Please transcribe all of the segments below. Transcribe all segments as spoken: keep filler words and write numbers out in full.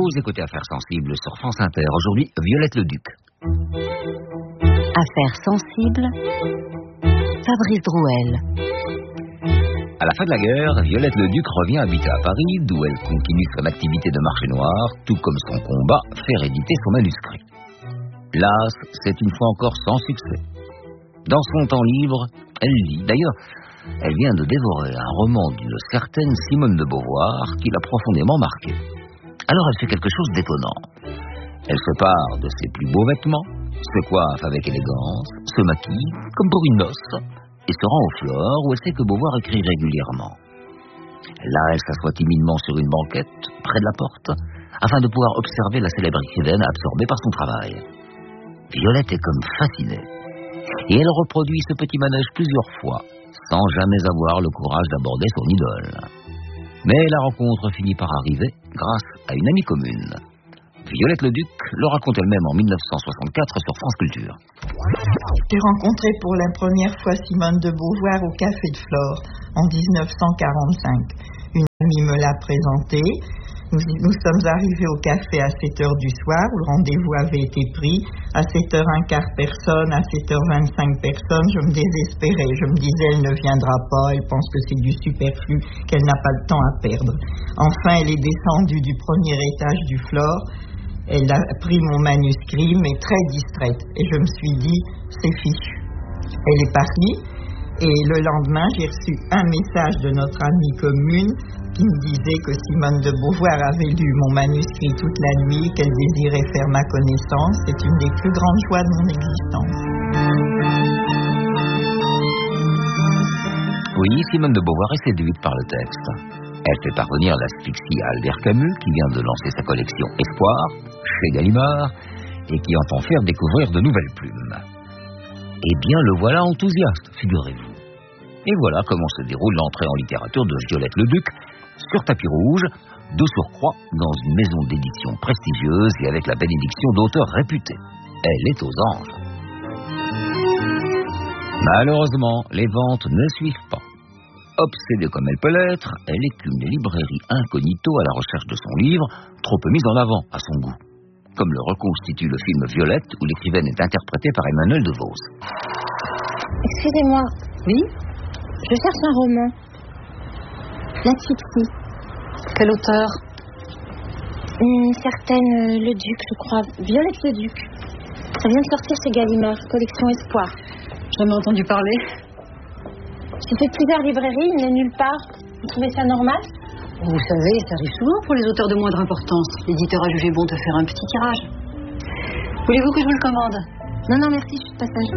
Vous écoutez Affaires sensibles sur France Inter. Aujourd'hui, Violette Leduc. Affaires sensibles, Fabrice Drouel. À la fin de la guerre, Violette Leduc revient habiter à Paris, d'où elle continue son activité de marché noir, tout comme son combat, faire éditer son manuscrit. Las, c'est une fois encore sans succès. Dans son temps libre, elle lit. D'ailleurs, elle vient de dévorer un roman d'une certaine Simone de Beauvoir qui l'a profondément marquée. Alors elle fait quelque chose d'étonnant. Elle se pare de ses plus beaux vêtements, se coiffe avec élégance, se maquille, comme pour une noce, et se rend au Flore où elle sait que Beauvoir écrit régulièrement. Là, elle s'assoit timidement sur une banquette, près de la porte, afin de pouvoir observer la célèbre écrivaine absorbée par son travail. Violette est comme fascinée, et elle reproduit ce petit manège plusieurs fois, sans jamais avoir le courage d'aborder son idole. Mais la rencontre finit par arriver grâce à une amie commune. Violette Leduc le raconte elle-même en mille neuf cent soixante-quatre sur France Culture. J'ai rencontré pour la première fois Simone de Beauvoir au Café de Flore en dix-neuf cent quarante-cinq. Une amie me l'a présentée. Nous, nous sommes arrivés au café à sept heures du soir, où le rendez-vous avait été pris. À sept heures quinze, personne. À sept heures vingt-cinq, personne. Je me désespérais. Je me disais, elle ne viendra pas. Elle pense que c'est du superflu, qu'elle n'a pas le temps à perdre. Enfin, elle est descendue du premier étage du Flore. Elle a pris mon manuscrit, mais très distraite. Et je me suis dit, c'est fichu. Elle est partie. Et le lendemain, j'ai reçu un message de notre amie commune qui me disait que Simone de Beauvoir avait lu mon manuscrit toute la nuit, qu'elle désirait faire ma connaissance. C'est une des plus grandes joies de mon existence. Oui, Simone de Beauvoir est séduite par le texte. Elle fait parvenir l'asphyxie à Albert Camus, qui vient de lancer sa collection Espoir, chez Gallimard, et qui entend faire découvrir de nouvelles plumes. Eh bien, le voilà enthousiaste, figurez-vous. Et voilà comment se déroule l'entrée en littérature de Violette Leduc, sur tapis rouge, de surcroît, dans une maison d'édition prestigieuse et avec la bénédiction d'auteurs réputés. Elle est aux anges. Malheureusement, les ventes ne suivent pas. Obsédée comme elle peut l'être, elle écume les librairies incognito à la recherche de son livre, trop peu mis en avant à son goût. Comme le reconstitue le film Violette, où l'écrivaine est interprétée par Emmanuel DeVos. Excusez-moi. Oui? Je cherche un roman. L'Asphyxie. Quel auteur? Une certaine euh, Leduc, je crois. Violette Leduc. Ça vient de sortir chez Gallimard, collection Espoir. Jamais entendu parler. J'ai fait plusieurs librairies, il n'est nulle part. Vous trouvez ça normal? Vous savez, ça arrive souvent pour les auteurs de moindre importance. L'éditeur a jugé bon de faire un petit tirage. Voulez-vous que je vous le commande? Non, non, merci, je suis de passage.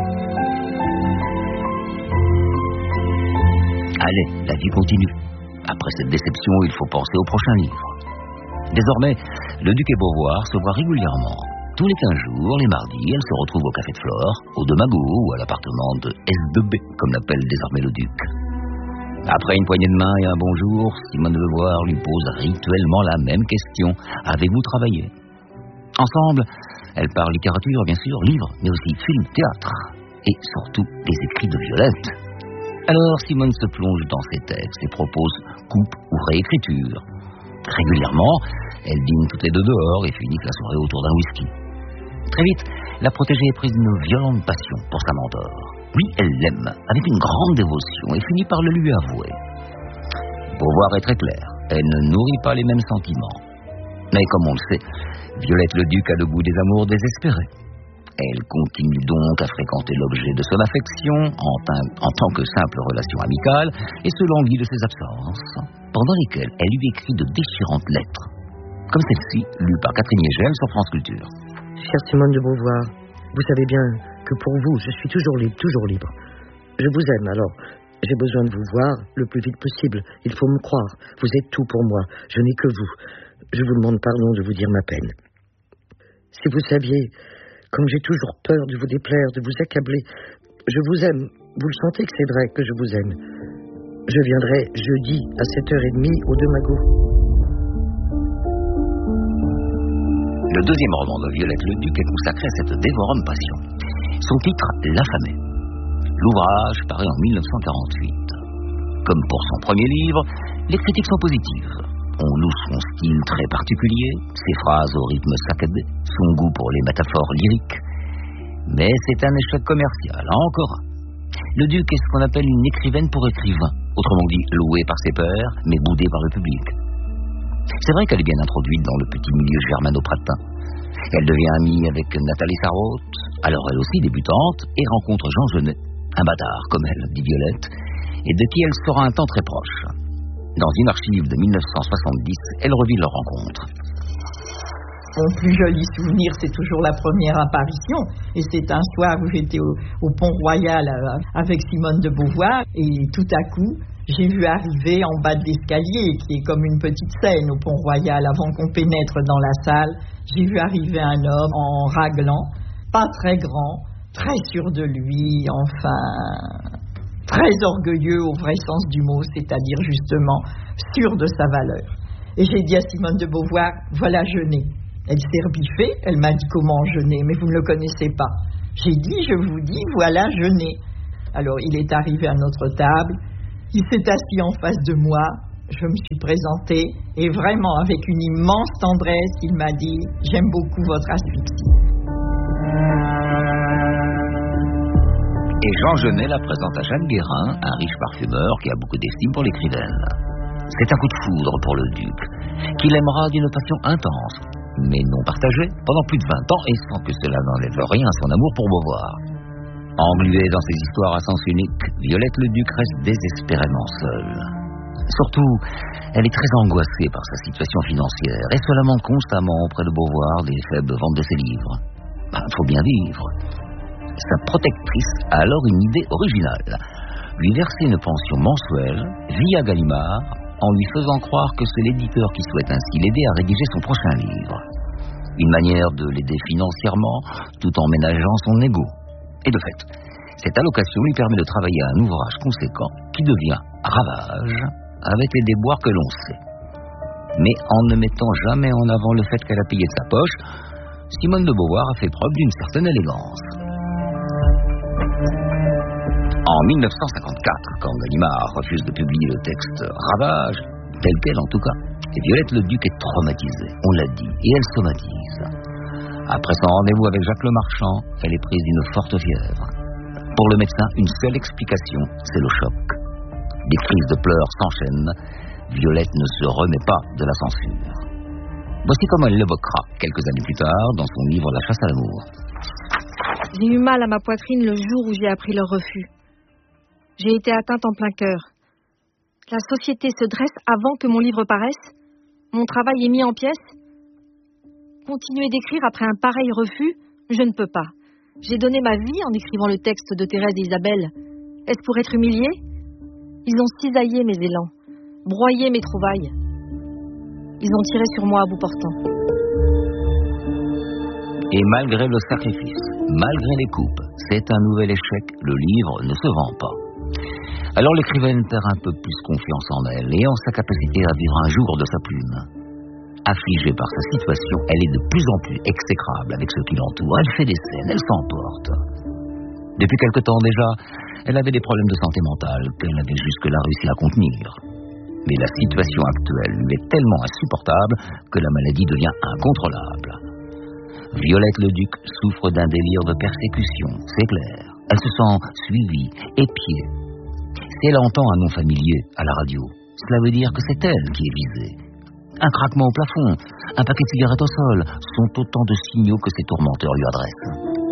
Allez, la vie continue. Après cette déception, il faut penser au prochain livre. Désormais, Leduc et Beauvoir se voient régulièrement. Tous les quinze jours, les mardis, elles se retrouvent au Café de Flore, au De Magot ou à l'appartement de S deux B, comme l'appelle désormais Leduc. Après une poignée de main et un bonjour, Simone de Beauvoir lui pose rituellement la même question. Avez-vous travaillé? Ensemble, elles parlent littérature, bien sûr, livres, mais aussi film, théâtre, et surtout les écrits de Violette. Alors Simone se plonge dans ses textes et propose coupe ou réécriture. Régulièrement, elles dînent toutes les deux dehors et finissent la soirée autour d'un whisky. Très vite, la protégée est prise d'une violente passion pour sa mentor. Oui, elle l'aime, avec une grande dévotion, et finit par le lui avouer. Beauvoir est très claire, elle ne nourrit pas les mêmes sentiments. Mais comme on le sait, Violette Leduc a le goût des amours désespérés. Elle continue donc à fréquenter l'objet de son affection en, en tant que simple relation amicale et se languit de ses absences, pendant lesquelles elle lui écrit de déchirantes lettres, comme celle-ci, lue par Catherine Yegel sur France Culture. Chère Simone de Beauvoir, vous savez bien que pour vous, je suis toujours libre, toujours libre. Je vous aime, alors j'ai besoin de vous voir le plus vite possible. Il faut me croire, vous êtes tout pour moi, je n'ai que vous. Je vous demande pardon de vous dire ma peine. Si vous saviez, comme j'ai toujours peur de vous déplaire, de vous accabler, je vous aime, vous le sentez que c'est vrai que je vous aime. Je viendrai jeudi à sept heures trente au De Magot. Le deuxième roman de Violette Leduc est consacré à cette dévorante passion. Son titre, L'affamée. L'ouvrage paraît en mille neuf cent quarante-huit. Comme pour son premier livre, les critiques sont positives. On loue son style très particulier, ses phrases au rythme saccadé, son goût pour les métaphores lyriques. Mais c'est un échec commercial, encore un. Le Duc est ce qu'on appelle une écrivaine pour écrivain, autrement dit louée par ses pairs, mais boudée par le public. C'est vrai qu'elle est bien introduite dans le petit milieu germano-pratin. Elle devient amie avec Nathalie Sarraute, alors elle aussi débutante, et rencontre Jean Genet, un bâtard comme elle, dit Violette, et de qui elle sera un temps très proche. Dans une archive de mille neuf cent soixante-dix, elle revit leur rencontre. Mon plus joli souvenir, c'est toujours la première apparition. Et c'est un soir où j'étais au, au Pont-Royal avec Simone de Beauvoir. Et tout à coup, j'ai vu arriver en bas de l'escalier, qui est comme une petite scène au Pont-Royal, avant qu'on pénètre dans la salle, j'ai vu arriver un homme en raglan, pas très grand, très sûr de lui, enfin, très orgueilleux au vrai sens du mot, c'est-à-dire justement sûr de sa valeur. Et j'ai dit à Simone de Beauvoir, voilà Genet. Elle s'est rebiffée, elle m'a dit comment Genet, mais vous ne le connaissez pas. J'ai dit, je vous dis, voilà Genet. Alors il est arrivé à notre table, il s'est assis en face de moi, je me suis présentée, et vraiment avec une immense tendresse, il m'a dit, j'aime beaucoup votre asphyxie. Et Jean Genet la présente à Jacques Guérin, un riche parfumeur qui a beaucoup d'estime pour l'écrivaine. C'est un coup de foudre pour le Duc, qu'il aimera d'une passion intense, mais non partagée, pendant plus de vingt ans, et sans que cela n'enlève rien à son amour pour Beauvoir. Engluée dans ses histoires à sens unique, Violette le Duc reste désespérément seule. Surtout, elle est très angoissée par sa situation financière, et se lamente constamment auprès de Beauvoir des faibles ventes de ses livres. Ben, faut bien vivre. Sa protectrice a alors une idée originale, lui verser une pension mensuelle, via Gallimard, en lui faisant croire que c'est l'éditeur qui souhaite ainsi l'aider à rédiger son prochain livre. Une manière de l'aider financièrement, tout en ménageant son ego. Et de fait, cette allocation lui permet de travailler à un ouvrage conséquent qui devient Ravage, avec les déboires que l'on sait. Mais en ne mettant jamais en avant le fait qu'elle a payé de sa poche, Simone de Beauvoir a fait preuve d'une certaine élégance. En mille neuf cent cinquante-quatre, quand Gallimard refuse de publier le texte Ravage, tel quel en tout cas, Violette le Duc est traumatisée, on l'a dit, et elle somatise. Après son rendez-vous avec Jacques le Marchand, elle est prise d'une forte fièvre. Pour le médecin, une seule explication, c'est le choc. Des crises de pleurs s'enchaînent, Violette ne se remet pas de la censure. Voici comment elle l'évoquera quelques années plus tard dans son livre La chasse à l'amour. J'ai eu mal à ma poitrine le jour où j'ai appris leur refus. J'ai été atteinte en plein cœur. La société se dresse avant que mon livre paraisse. Mon travail est mis en pièces. Continuer d'écrire après un pareil refus, je ne peux pas. J'ai donné ma vie en écrivant le texte de Thérèse et Isabelle. Est-ce pour être humilié? Ils ont cisaillé mes élans, broyé mes trouvailles. Ils ont tiré sur moi à bout portant. Et malgré le sacrifice, malgré les coupes, c'est un nouvel échec, le livre ne se vend pas. Alors l'écrivaine perd un peu plus confiance en elle et en sa capacité à vivre un jour de sa plume. Affligée par sa situation, elle est de plus en plus exécrable avec ceux qui l'entourent. Elle fait des scènes, elle s'emporte. Depuis quelque temps déjà, elle avait des problèmes de santé mentale qu'elle avait jusque-là réussi à contenir. Mais la situation actuelle lui est tellement insupportable que la maladie devient incontrôlable. Violette le Duc souffre d'un délire de persécution, c'est clair. Elle se sent suivie, épiée. Si elle entend un nom familier à la radio, cela veut dire que c'est elle qui est visée. Un craquement au plafond, un paquet de cigarettes au sol sont autant de signaux que ses tourmenteurs lui adressent.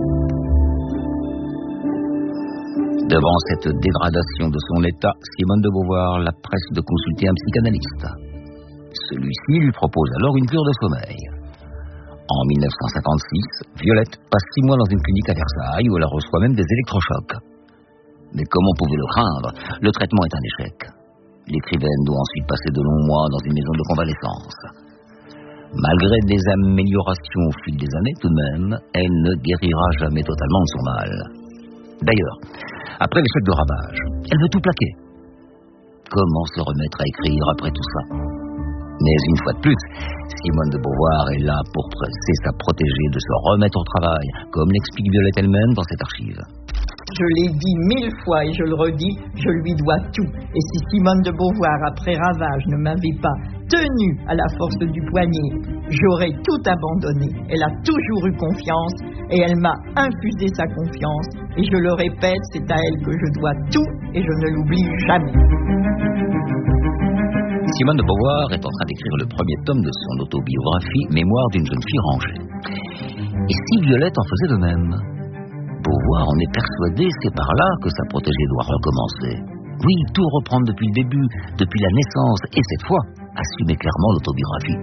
Devant cette dégradation de son état, Simone de Beauvoir la presse de consulter un psychanalyste. Celui-ci lui propose alors une cure de sommeil. En mille neuf cent cinquante-six, Violette passe six mois dans une clinique à Versailles où elle reçoit même des électrochocs. Mais comme on pouvait le craindre, le traitement est un échec. L'écrivaine doit ensuite passer de longs mois dans une maison de convalescence. Malgré des améliorations au fil des années, tout de même, elle ne guérira jamais totalement de son mal. D'ailleurs, après l'échec de Ravage, elle veut tout plaquer. Comment se remettre à écrire après tout ça? Mais une fois de plus, Simone de Beauvoir est là pour presser sa protégée de se remettre au travail, comme l'explique Violette elle-même dans cette archive. Je l'ai dit mille fois et je le redis, je lui dois tout. Et si Simone de Beauvoir, après Ravage, ne m'avait pas tenue à la force du poignet, j'aurais tout abandonné. Elle a toujours eu confiance et elle m'a infusé sa confiance. Et je le répète, c'est à elle que je dois tout et je ne l'oublie jamais. Simone de Beauvoir est en train d'écrire le premier tome de son autobiographie Mémoire d'une jeune fille rangée. Et si Violette en faisait de même? Beauvoir en est persuadée, c'est par là que sa protégée doit recommencer. Oui, tout reprendre depuis le début, depuis la naissance, et cette fois, assumer clairement l'autobiographie.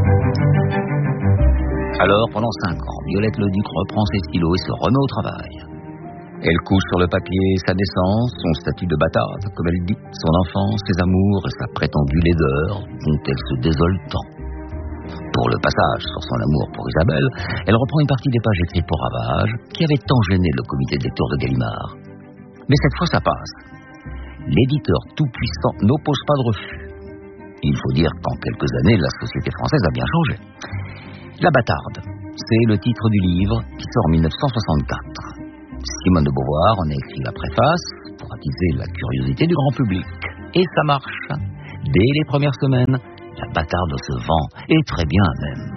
Alors, pendant cinq ans, Violette Leduc reprend ses stylos et se remet au travail. Elle couche sur le papier sa naissance, son statut de bâtarde, comme elle dit, son enfance, ses amours et sa prétendue laideur, dont elle se désole tant. Pour le passage sur son amour pour Isabelle, elle reprend une partie des pages écrites pour Ravage, qui avait tant gêné le comité de lecture de Gallimard. Mais cette fois, ça passe. L'éditeur tout-puissant n'oppose pas de refus. Il faut dire qu'en quelques années, la société française a bien changé. La bâtarde, c'est le titre du livre qui sort en dix-neuf cent soixante-quatre. Simone de Beauvoir en a écrit la préface pour attiser la curiosité du grand public. Et ça marche. Dès les premières semaines, la bâtarde se vend, et très bien même.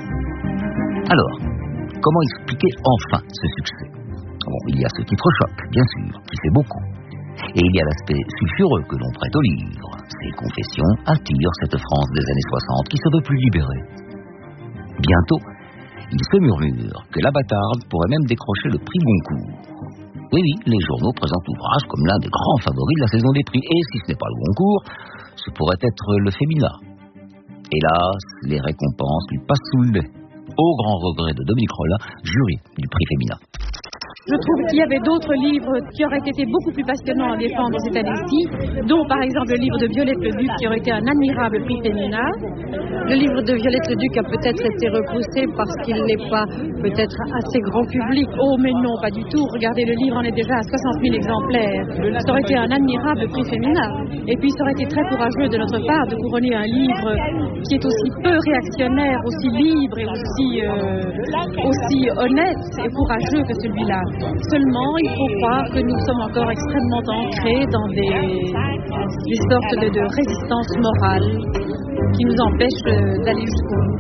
Alors, comment expliquer enfin ce succès? Bon, il y a ce titre choc, bien sûr, qui fait beaucoup. Et il y a l'aspect sulfureux que l'on prête au livre. Ces confessions attirent cette France des années soixante qui se veut plus libérée. Bientôt, il se murmure que la bâtarde pourrait même décrocher le prix Goncourt. Oui, oui, les journaux présentent l'ouvrage comme l'un des grands favoris de la saison des prix. Et si ce n'est pas le Goncourt, ce pourrait être le Fémina. Hélas, les récompenses lui passent sous le nez, au grand regret de Dominique Rollin, jury du prix Fémina. Je trouve qu'il y avait d'autres livres qui auraient été beaucoup plus passionnants à défendre cette année-ci, dont par exemple le livre de Violette Leduc qui aurait été un admirable prix Fémina. Le livre de Violette Leduc a peut-être été repoussé parce qu'il n'est pas peut-être assez grand public. Oh mais non, pas du tout. Regardez, le livre en est déjà à soixante mille exemplaires. Ça aurait été un admirable prix Fémina. Et puis ça aurait été très courageux de notre part de couronner un livre qui est aussi peu réactionnaire, aussi libre et aussi, euh, aussi honnête et courageux que celui-là. Seulement, il faut croire que nous sommes encore extrêmement ancrés dans des, des sortes de, de résistance morale qui nous empêchent d'aller jusqu'au bout.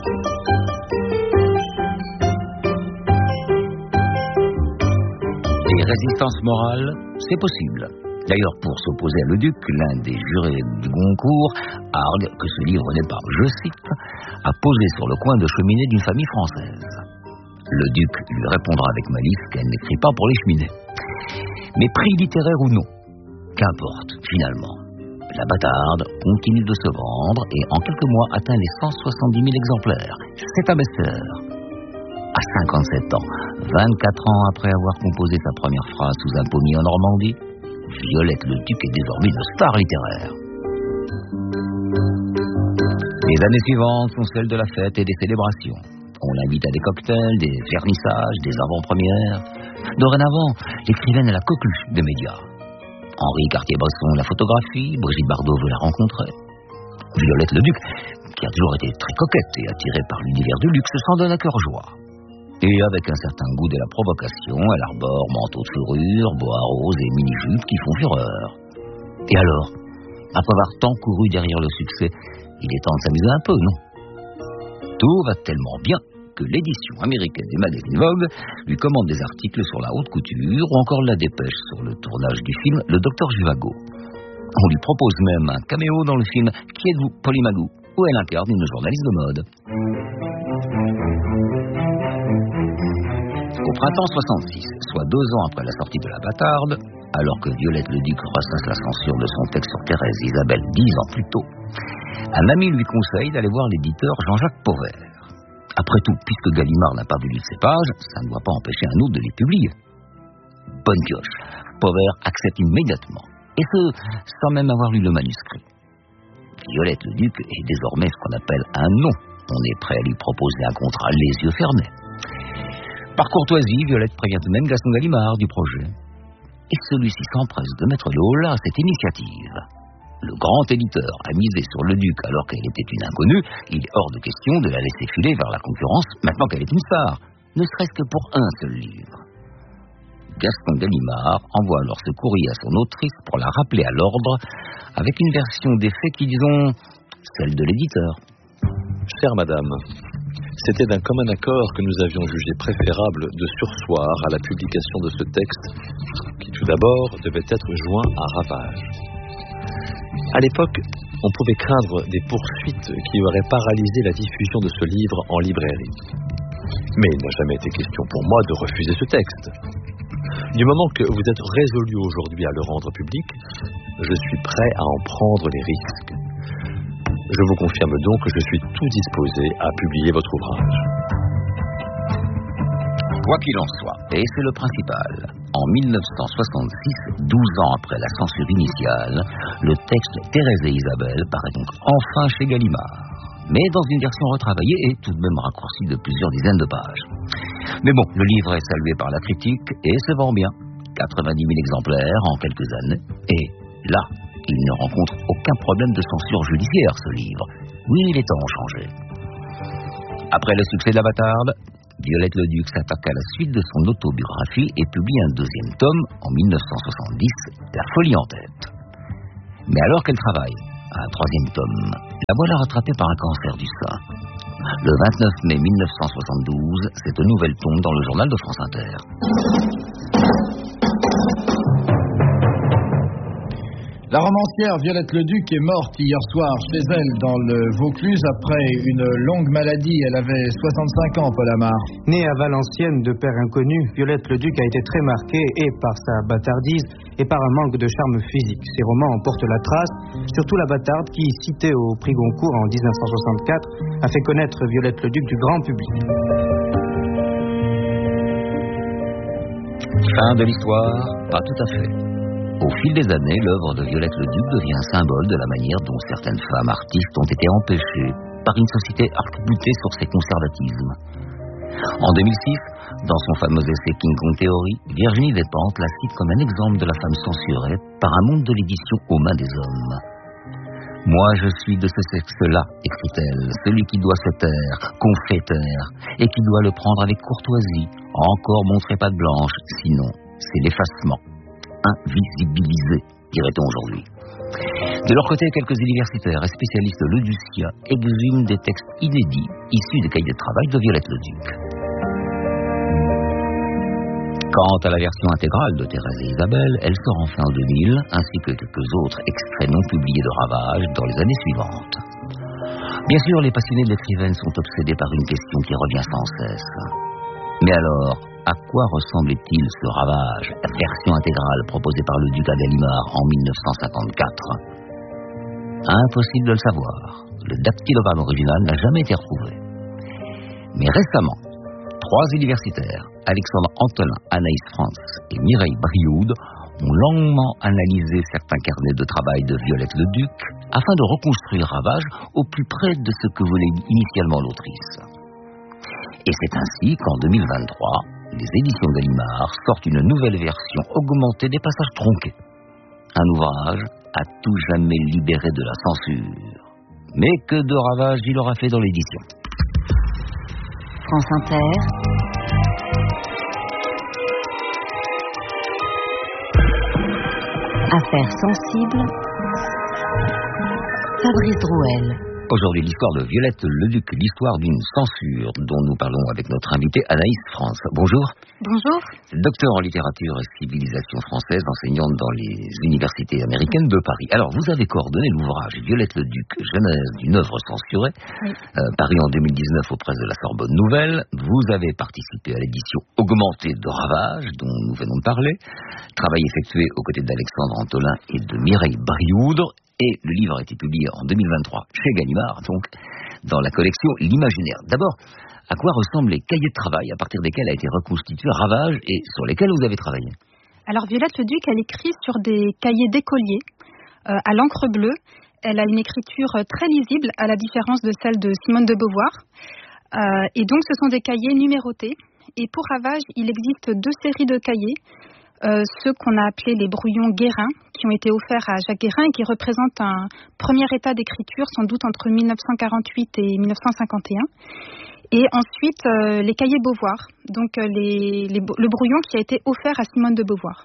Les résistances morales, c'est possible. D'ailleurs, pour s'opposer à Leduc, l'un des jurés du Goncourt argue que ce livre n'est pas, je cite, à poser sur le coin de cheminée d'une famille française. Le duc lui répondra avec malice qu'elle n'écrit pas pour les cheminées. Mais prix littéraire ou non, qu'importe, finalement. La bâtarde continue de se vendre et en quelques mois atteint les cent soixante-dix mille exemplaires. C'est un best-seller. À cinquante-sept ans, vingt-quatre ans après avoir composé sa première phrase sous un pommier en Normandie, Violette Leduc est désormais une star littéraire. Les années suivantes sont celles de la fête et des célébrations. On l'invite à des cocktails, des vernissages, des avant-premières. Dorénavant, l'écrivaine est la coqueluche des médias. Henri Cartier-Bresson la photographie, Brigitte Bardot veut la rencontrer. Violette Leduc, qui a toujours été très coquette et attirée par l'univers du luxe, s'en donne à cœur joie. Et avec un certain goût de la provocation, elle arbore manteau de fourrure, bois rose et mini-jupes qui font fureur. Et alors, après avoir tant couru derrière le succès, il est temps de s'amuser un peu, non? Tout va tellement bien que l'édition américaine du magazine Vogue lui commande des articles sur la haute couture ou encore la dépêche sur le tournage du film Le Docteur Zhivago. On lui propose même un caméo dans le film Qui êtes-vous, Polly Magou, où elle incarne une journaliste de mode. Au printemps soixante-six, soit deux ans après la sortie de La Bâtarde, alors que Violette Leduc ressasse la censure de son texte sur Thérèse Isabelle dix ans plus tôt, un ami lui conseille d'aller voir l'éditeur Jean-Jacques Pauvert. Après tout, puisque Gallimard n'a pas vu lire ses pages, ça ne doit pas empêcher un autre de les publier. Bonne pioche. Pauvert accepte immédiatement, et ce, sans même avoir lu le manuscrit. Violette Leduc est désormais ce qu'on appelle un nom. On est prêt à lui proposer un contrat les yeux fermés. Par courtoisie, Violette prévient même Gaston Gallimard du projet. Et celui-ci s'empresse de mettre le holà à cette initiative. Le grand éditeur a misé sur le duc alors qu'elle était une inconnue. Il est hors de question de la laisser filer vers la concurrence maintenant qu'elle est une star, ne serait-ce que pour un seul livre. Gaston Gallimard envoie alors ce courrier à son autrice pour la rappeler à l'ordre avec une version des faits qui, disons, celle de l'éditeur. Chère madame, c'était d'un commun accord que nous avions jugé préférable de surseoir à la publication de ce texte qui tout d'abord devait être joint à Ravage. À l'époque, on pouvait craindre des poursuites qui auraient paralysé la diffusion de ce livre en librairie. Mais il n'a jamais été question pour moi de refuser ce texte. Du moment que vous êtes résolu aujourd'hui à le rendre public, je suis prêt à en prendre les risques. Je vous confirme donc que je suis tout disposé à publier votre ouvrage. Quoi qu'il en soit, et c'est le principal, en mille neuf cent soixante-six, douze ans après la censure initiale, le texte Thérèse et Isabelle paraît donc enfin chez Gallimard, mais dans une version retravaillée et tout de même raccourcie de plusieurs dizaines de pages. Mais bon, le livre est salué par la critique et se vend bien. quatre-vingt-dix mille exemplaires en quelques années. Et là, il ne rencontre aucun problème de censure judiciaire, ce livre. Oui, il est temps de changer. Après le succès de La Bâtarde, Violette Leduc s'attaque à la suite de son autobiographie et publie un deuxième tome en mille neuf cent soixante-dix, La folie en tête. Mais alors qu'elle travaille à un troisième tome, la voilà rattrapée par un cancer du sein. Le vingt-neuf mai mille neuf cent soixante-douze, cette nouvelle tombe dans le journal de France Inter. La romancière Violette Leduc est morte hier soir chez elle dans le Vaucluse après une longue maladie. Elle avait soixante-cinq ans, Paul Amar. Née à Valenciennes de père inconnu, Violette Leduc a été très marquée et par sa bâtardise et par un manque de charme physique. Ses romans en portent la trace, surtout La Bâtarde qui, citée au prix Goncourt en dix-neuf cent soixante-quatre, a fait connaître Violette Leduc du grand public. Fin de l'histoire, pas tout à fait. Au fil des années, l'œuvre de Violette Leduc devient un symbole de la manière dont certaines femmes artistes ont été empêchées par une société arc-boutée sur ses conservatismes. En deux mille six, dans son fameux essai King Kong Theory, Virginie Despentes la cite comme un exemple de la femme censurée par un monde de l'édition aux mains des hommes. « Moi, je suis de ce sexe-là, écrit-elle, celui qui doit se taire, qu'on fait taire, et qui doit le prendre avec courtoisie. Encore montrez pas de blanche, sinon c'est l'effacement. Invisibilisé, dirait-on aujourd'hui. » De leur côté, quelques universitaires et spécialistes Leducia exhument des textes inédits issus des cahiers de travail de Violette Leduc. Quant à la version intégrale de Thérèse et Isabelle, elle sort enfin en deux mille, ainsi que quelques autres extraits non publiés de Ravage dans les années suivantes. Bien sûr, les passionnés de l'écrivaine sont obsédés par une question qui revient sans cesse. Mais alors, à quoi ressemblait-il ce Ravage, version intégrale proposée par le duc à Gallimard en mille neuf cent cinquante-quatre? Impossible de le savoir. Le dactylogramme original n'a jamais été retrouvé. Mais récemment, trois universitaires, Alexandre Antolin, Anaïs France et Mireille Brioude, ont longuement analysé certains carnets de travail de Violette Leduc afin de reconstruire Ravage au plus près de ce que voulait initialement l'autrice. Et c'est ainsi qu'en deux mille vingt-trois, les éditions Gallimard sortent une nouvelle version augmentée des passages tronqués. Un ouvrage à tout jamais libéré de la censure. Mais que de Ravage il aura fait dans l'édition. France Inter. Affaires sensibles. Fabrice Drouel. Aujourd'hui, l'histoire de Violette Leduc, l'histoire d'une censure dont nous parlons avec notre invitée Anaïs France. Bonjour. Bonjour. Docteur en littérature et civilisation française, enseignante dans les universités américaines de Paris. Alors, vous avez coordonné l'ouvrage Violette Leduc, genèse d'une œuvre censurée, oui. euh, paru en deux mille dix-neuf aux presses de la Sorbonne Nouvelle. Vous avez participé à l'édition augmentée de Ravage, dont nous venons de parler. Travail effectué aux côtés d'Alexandre Antolin et de Mireille Brioude. Et le livre a été publié en deux mille vingt-trois chez Gallimard, donc dans la collection L'Imaginaire. D'abord, à quoi ressemblent les cahiers de travail à partir desquels a été reconstitué Ravage et sur lesquels vous avez travaillé? Alors Violette Leduc, elle écrit sur des cahiers d'écoliers euh, à l'encre bleue. Elle a une écriture très lisible à la différence de celle de Simone de Beauvoir. Euh, et donc ce sont des cahiers numérotés. Et pour Ravage, il existe deux séries de cahiers. Euh, ceux qu'on a appelés les brouillons Guérin, qui ont été offerts à Jacques Guérin et qui représentent un premier état d'écriture, sans doute entre mille neuf cent quarante-huit et mille neuf cent cinquante et un. Et ensuite, euh, les cahiers Beauvoir, donc euh, les, les, le brouillon qui a été offert à Simone de Beauvoir.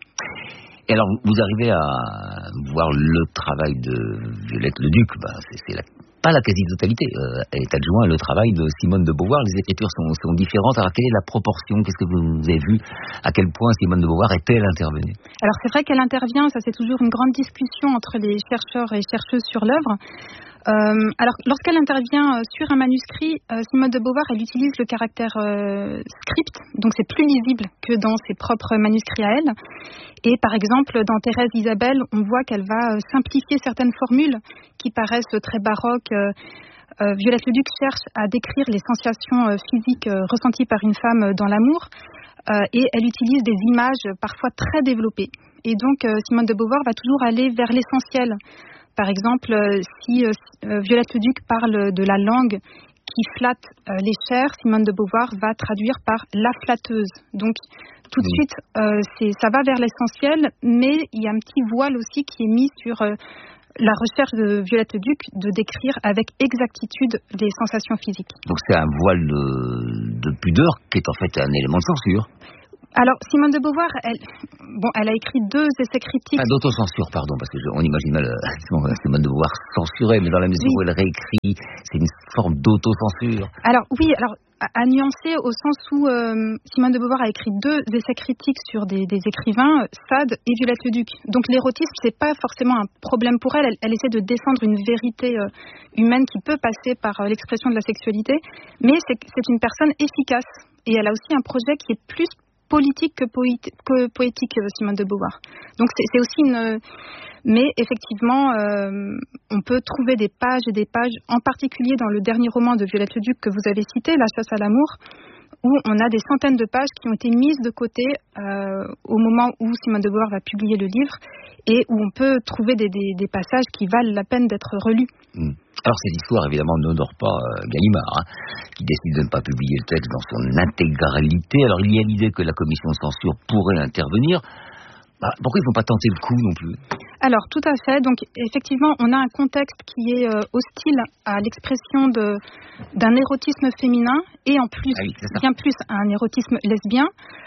Et alors, vous arrivez à voir le travail de Violette Leduc, bah, c'est, c'est la, pas la quasi-totalité, euh, elle est adjointe le travail de Simone de Beauvoir, les écritures sont, sont différentes. Alors, quelle est la proportion? Qu'est-ce que vous avez vu? À quel point Simone de Beauvoir est-elle intervenue? Alors, c'est vrai qu'elle intervient, ça c'est toujours une grande discussion entre les chercheurs et chercheuses sur l'œuvre. Euh, alors, lorsqu'elle intervient sur un manuscrit, euh, Simone de Beauvoir, elle utilise le caractère euh, script, donc c'est plus lisible que dans ses propres manuscrits à elle. Et par exemple, dans Thérèse Isabelle, on voit qu'elle va euh, simplifier certaines formules qui paraissent très baroques. Euh, euh, Violette Leduc cherche à décrire les sensations euh, physiques euh, ressenties par une femme dans l'amour, euh, et elle utilise des images parfois très développées. Et donc, euh, Simone de Beauvoir va toujours aller vers l'essentiel. Par exemple, si euh, Violette Leduc parle de la langue qui flatte euh, les chairs, Simone de Beauvoir va traduire par la flatteuse. Donc, tout de suite, euh, c'est, ça va vers l'essentiel, mais il y a un petit voile aussi qui est mis sur euh, la recherche de Violette Leduc de décrire avec exactitude les sensations physiques. Donc, c'est un voile de, de pudeur qui est en fait un élément de censure. Alors, Simone de Beauvoir, elle, bon, elle a écrit deux essais critiques. Ah, d'autocensure, pardon, parce qu'on imagine mal euh, Simone de Beauvoir censurée, mais dans la mesure oui. où elle réécrit, c'est une forme d'autocensure. Alors, oui, alors, à, à nuancer au sens où euh, Simone de Beauvoir a écrit deux essais critiques sur des, des écrivains, Sade et Violette Leduc. Donc, l'érotisme, c'est pas forcément un problème pour elle. Elle, elle essaie de défendre une vérité euh, humaine qui peut passer par euh, l'expression de la sexualité, mais c'est, c'est une personne efficace. Et elle a aussi un projet qui est plus politique que, poéti- que poétique, Simone de Beauvoir. Donc c'est, c'est aussi une... Mais effectivement, euh, on peut trouver des pages et des pages, en particulier dans le dernier roman de Violette Leduc que vous avez cité, La chasse à l'amour, où on a des centaines de pages qui ont été mises de côté euh, au moment où Simone de Beauvoir va publier le livre, et où on peut trouver des, des, des passages qui valent la peine d'être relus. Mmh. Alors cette histoire évidemment n'honore pas euh, Gallimard, hein, qui décide de ne pas publier le texte dans son intégralité. Alors il y a l'idée que la commission de censure pourrait intervenir. Bah, pourquoi ils ne vont pas tenter le coup non plus? Alors tout à fait. Donc effectivement, on a un contexte qui est euh, hostile à l'expression de, d'un érotisme féminin et en plus, ah oui, bien plus, un érotisme lesbien.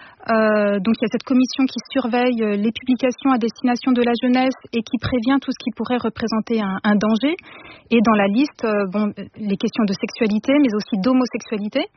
Euh, donc il y a cette commission qui surveille euh, les publications à destination de la jeunesse et qui prévient tout ce qui pourrait représenter un, un danger. Et dans la liste, euh, bon, les questions de sexualité, mais aussi d'homosexualité.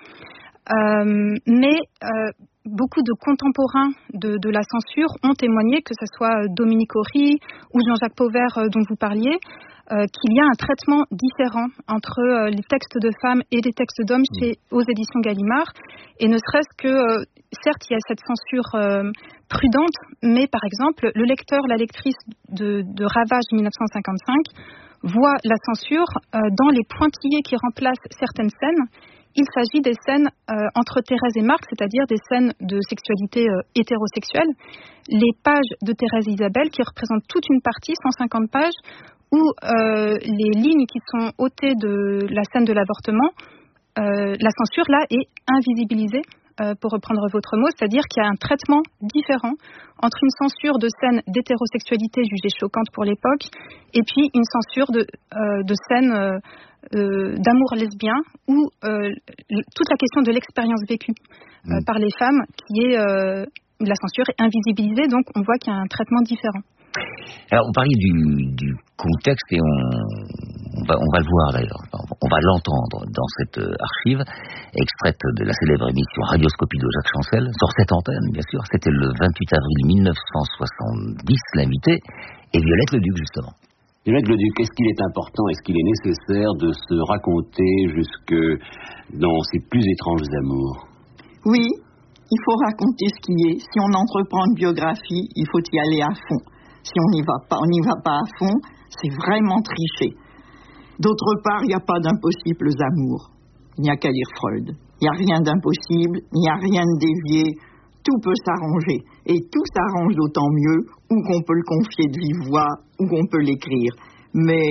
Euh, mais euh, beaucoup de contemporains de, de la censure ont témoigné, que ce soit Dominique Horry ou Jean-Jacques Pauvert euh, dont vous parliez, euh, qu'il y a un traitement différent entre euh, les textes de femmes et les textes d'hommes chez, aux éditions Gallimard. Et ne serait-ce que, euh, certes, il y a cette censure euh, prudente, mais par exemple, le lecteur, la lectrice de, de Ravage dix-neuf cent cinquante-cinq voit la censure euh, dans les pointillés qui remplacent certaines scènes. Il s'agit des scènes euh, entre Thérèse et Marc, c'est-à-dire des scènes de sexualité euh, hétérosexuelle. Les pages de Thérèse et Isabelle, qui représentent toute une partie, cent cinquante pages, où euh, les lignes qui sont ôtées de la scène de l'avortement, euh, la censure là est invisibilisée, euh, pour reprendre votre mot, c'est-à-dire qu'il y a un traitement différent entre une censure de scènes d'hétérosexualité jugée choquante pour l'époque et puis une censure de, euh, de scènes euh, euh, d'amour lesbien où euh, toute la question de l'expérience vécue euh, mmh. par les femmes qui est euh, la censure est invisibilisée, donc on voit qu'il y a un traitement différent. Alors, on parlait du, du contexte et on, on, va, on va le voir d'ailleurs, on va l'entendre dans cette archive extraite de la célèbre émission Radioscopie de Jacques Chancel, sur cette antenne bien sûr. C'était le vingt-huit avril mille neuf cent soixante-dix, l'invité, et Violette Leduc justement. Violette Leduc, est-ce qu'il est important, est-ce qu'il est nécessaire de se raconter jusque dans ses plus étranges amours? Oui, il faut raconter ce qui est. Si on entreprend une biographie, il faut y aller à fond. Si on n'y va pas, on n'y va pas à fond, c'est vraiment tricher. D'autre part, il n'y a pas d'impossibles amours. Il n'y a qu'à lire Freud. Il n'y a rien d'impossible, il n'y a rien de dévié. Tout peut s'arranger. Et tout s'arrange d'autant mieux où qu'on peut le confier de vive voix, où qu'on peut l'écrire. Mais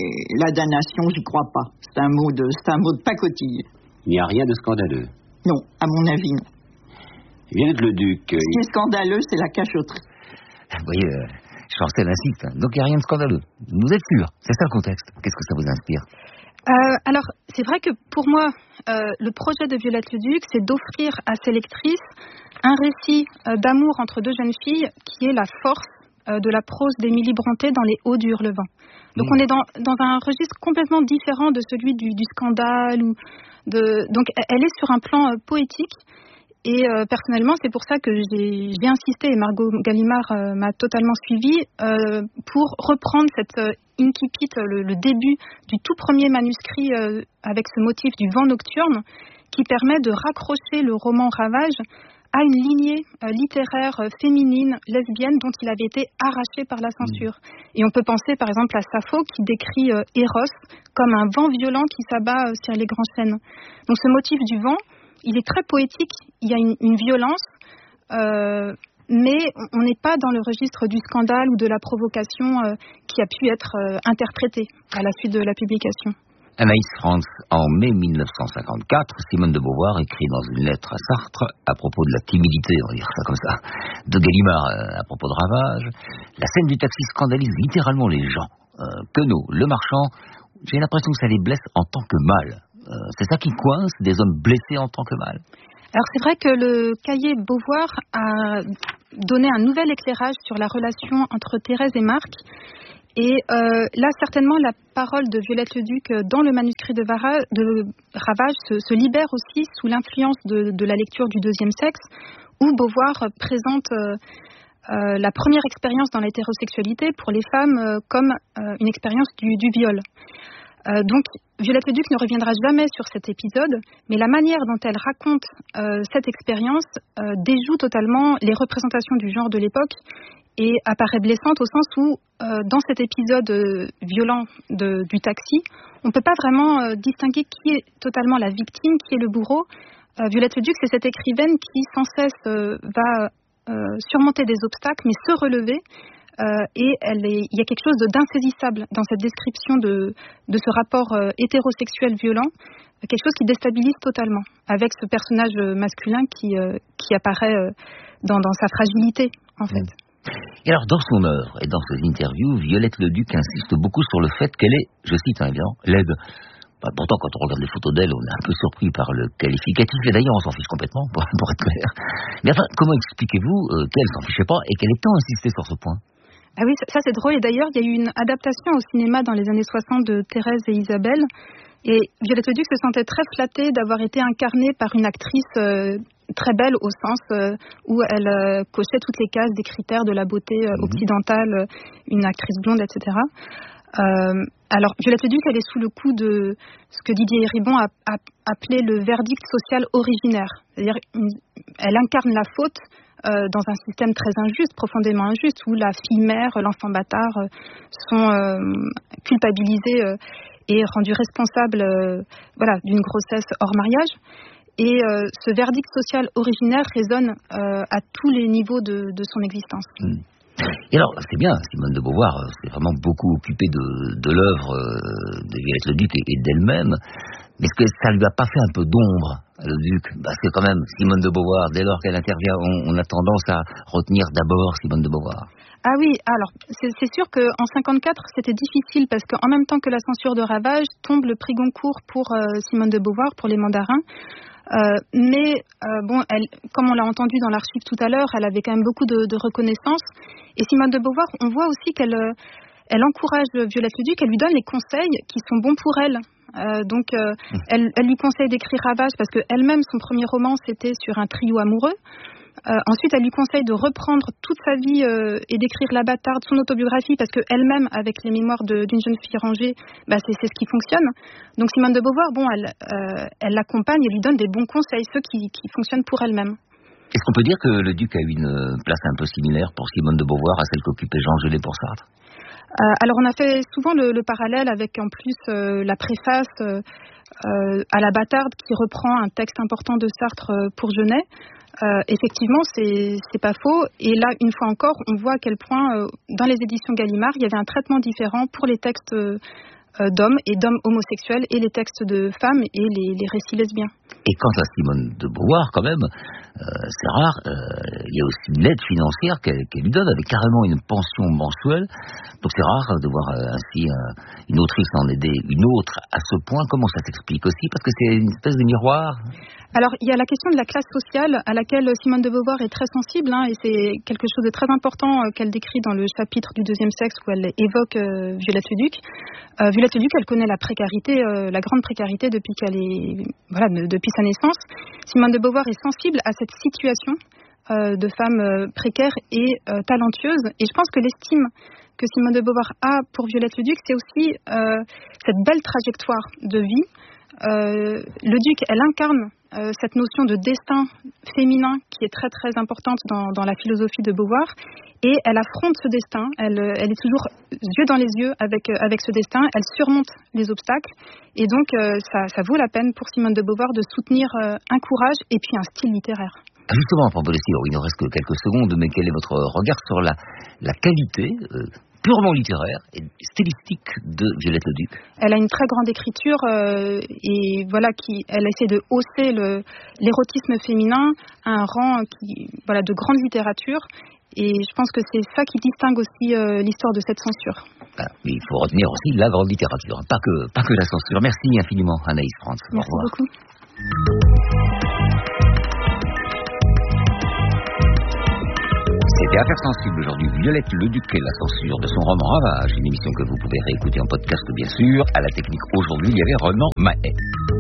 la damnation, j'y crois pas. C'est un mot de, c'est un mot de pacotille. Il n'y a rien de scandaleux? Non, à mon avis, non. Violette Leduc. Ce qui est scandaleux, c'est la cachotterie. Vous voyez, euh, Chancel insiste. Hein. Donc il n'y a rien de scandaleux. Vous êtes sûr? C'est ça le contexte. Qu'est-ce que ça vous inspire? euh, Alors, c'est vrai que pour moi, euh, le projet de Violette Leduc, c'est d'offrir à ses lectrices un récit euh, d'amour entre deux jeunes filles qui est la force euh, de la prose d'Émilie Brontë dans Les Hauts du Hurlevent. Donc mmh. on est dans, dans un registre complètement différent de celui du, du scandale. Ou de, donc elle est sur un plan euh, poétique. Et euh, personnellement, c'est pour ça que j'ai, j'ai insisté, et Margot Gallimard euh, m'a totalement suivie, euh, pour reprendre cette euh, incipit, le, le début du tout premier manuscrit euh, avec ce motif du vent nocturne, qui permet de raccrocher le roman Ravage à une lignée euh, littéraire euh, féminine, lesbienne, dont il avait été arraché par la censure. Mmh. Et on peut penser par exemple à Sappho, qui décrit euh, Eros comme un vent violent qui s'abat euh, sur les grands chênes. Donc ce motif du vent, il est très poétique, il y a une, une violence, euh, mais on n'est pas dans le registre du scandale ou de la provocation euh, qui a pu être euh, interprétée à la suite de la publication. Anaïs Frantz, en mai mille neuf cent cinquante-quatre, Simone de Beauvoir écrit dans une lettre à Sartre, à propos de la timidité, on va dire ça comme ça, de Gallimard euh, à propos de Ravage. La scène du taxi scandalise littéralement les gens. Euh, Queneau, le marchand, j'ai l'impression que ça les blesse en tant que mal. Euh, c'est ça qui coince, des hommes blessés en tant que mal. Alors c'est vrai que le cahier Beauvoir a donné un nouvel éclairage sur la relation entre Thérèse et Marc. Et euh, là, certainement, la parole de Violette Leduc dans le manuscrit de, Vara, de Ravage se, se libère aussi sous l'influence de, de la lecture du Deuxième Sexe, où Beauvoir présente euh, euh, la première expérience dans l'hétérosexualité pour les femmes euh, comme euh, une expérience du, du viol. Euh, donc, Violette Leduc ne reviendra jamais sur cet épisode, mais la manière dont elle raconte euh, cette expérience euh, déjoue totalement les représentations du genre de l'époque et apparaît blessante au sens où, euh, dans cet épisode euh, violent de, du taxi, on ne peut pas vraiment euh, distinguer qui est totalement la victime, qui est le bourreau. Euh, Violette Leduc, c'est cette écrivaine qui sans cesse euh, va euh, surmonter des obstacles, mais se relever. Euh, et elle est, il y a quelque chose d'insaisissable dans cette description de, de ce rapport euh, hétérosexuel violent, quelque chose qui déstabilise totalement, avec ce personnage masculin qui, euh, qui apparaît euh, dans, dans sa fragilité, en fait. Et alors, dans son œuvre et dans ses interviews, Violette Leduc insiste beaucoup sur le fait qu'elle est, je cite, hein, bien, laide. Bah, pourtant, quand on regarde les photos d'elle, on est un peu surpris par le qualificatif, et d'ailleurs, on s'en fiche complètement, pour, pour être clair. Mais enfin, comment expliquez-vous euh, qu'elle s'en fichait pas et qu'elle ait tant insisté sur ce point ? Ah oui, ça, ça c'est drôle. Et d'ailleurs, il y a eu une adaptation au cinéma dans les années soixante de Thérèse et Isabelle. Et Violette Leduc se sentait très flattée d'avoir été incarnée par une actrice euh, très belle au sens euh, où elle euh, cochait toutes les cases des critères de la beauté euh, mmh. occidentale, euh, une actrice blonde, et cetera. Euh, alors, Violette Leduc, elle est sous le coup de ce que Didier Ribon a, a appelé le verdict social originaire. C'est-à-dire, une, elle incarne la faute euh, dans un système très injuste, profondément injuste, où la fille mère, l'enfant bâtard euh, sont euh, culpabilisés euh, et rendus responsables euh, voilà, d'une grossesse hors mariage. Et euh, ce verdict social originaire résonne euh, à tous les niveaux de, de son existence. Mmh. Et alors, c'est bien, Simone de Beauvoir s'est vraiment beaucoup occupée de, de l'œuvre de Violette Leduc et, et d'elle-même. Mais est-ce que ça lui a pas fait un peu d'ombre, Leduc ? Parce que quand même, Simone de Beauvoir, dès lors qu'elle intervient, on, on a tendance à retenir d'abord Simone de Beauvoir. Ah oui, alors, c'est, c'est sûr qu'en cinquante-quatre, c'était difficile parce qu'en même temps que la censure de Ravage, tombe le prix Goncourt pour euh, Simone de Beauvoir, pour Les Mandarins. Euh, mais euh, bon, elle, comme on l'a entendu dans l'archive tout à l'heure, elle avait quand même beaucoup de, de reconnaissance. Et Simone de Beauvoir, on voit aussi qu'elle euh, elle encourage Violette Leduc, elle lui donne les conseils qui sont bons pour elle. Euh, donc, euh, mmh. elle, elle lui conseille d'écrire Ravage parce qu'elle-même, son premier roman, c'était sur un trio amoureux. Euh, ensuite, elle lui conseille de reprendre toute sa vie euh, et d'écrire La Bâtarde, son autobiographie, parce qu'elle-même, avec les mémoires de, d'une jeune fille rangée, bah, c'est, c'est ce qui fonctionne. Donc Simone de Beauvoir, bon, elle, euh, elle l'accompagne et lui donne des bons conseils, ceux qui, qui fonctionnent pour elle-même. Est-ce qu'on peut dire que le Duc a eu une place un peu similaire pour Simone de Beauvoir à celle qu'occupait Jean Genet pour Sartre ? euh, Alors, on a fait souvent le, le parallèle avec, en plus, euh, la préface euh, euh, à La Bâtarde, qui reprend un texte important de Sartre euh, pour Genet. Euh, effectivement, c'est, c'est pas faux. Et là, une fois encore, on voit à quel point, euh, dans les éditions Gallimard, il y avait un traitement différent pour les textes euh, d'hommes et d'hommes homosexuels et les textes de femmes et les, les récits lesbiens. Et quant à Simone de Beauvoir, quand même, euh, c'est rare, euh, il y a aussi une aide financière qu'elle, qu'elle lui donne avec carrément une pension mensuelle. Donc c'est rare de voir euh, ainsi euh, une autrice en aider une autre à ce point. Comment ça s'explique aussi? Parce que c'est une espèce de miroir. Alors, il y a la question de la classe sociale à laquelle Simone de Beauvoir est très sensible, hein, et c'est quelque chose de très important euh, qu'elle décrit dans le chapitre du deuxième sexe où elle évoque euh, Violette Leduc. Euh, Violette Leduc, elle connaît la précarité, euh, la grande précarité depuis qu'elle est, voilà, de, depuis sa naissance. Simone de Beauvoir est sensible à cette situation euh, de femme euh, précaire et euh, talentueuse, et je pense que l'estime que Simone de Beauvoir a pour Violette Leduc, c'est aussi euh, cette belle trajectoire de vie. Euh, Leduc, elle incarne euh, cette notion de destin féminin qui est très très importante dans, dans la philosophie de Beauvoir, et elle affronte ce destin, elle, elle est toujours yeux dans les yeux avec, avec ce destin, elle surmonte les obstacles, et donc euh, ça, ça vaut la peine pour Simone de Beauvoir de soutenir euh, un courage et puis un style littéraire. Justement, à propos de style, il ne reste que quelques secondes, mais quel est votre regard sur la, la qualité euh, purement littéraire et stylistique de Violette Leduc? Elle a une très grande écriture euh, et voilà, qui, elle essaie de hausser le, l'érotisme féminin à un rang qui, voilà, de grande littérature, et je pense que c'est ça qui distingue aussi euh, l'histoire de cette censure. Ah, mais il faut retenir aussi la grande littérature, pas que, pas que la censure. Merci infiniment Anaïs Frantz. Merci beaucoup. C'était Affaires sensibles aujourd'hui. Violette Leduc et la censure de son roman Ravage, une émission que vous pouvez réécouter en podcast bien sûr. À la technique aujourd'hui, il y avait Renan Mahé.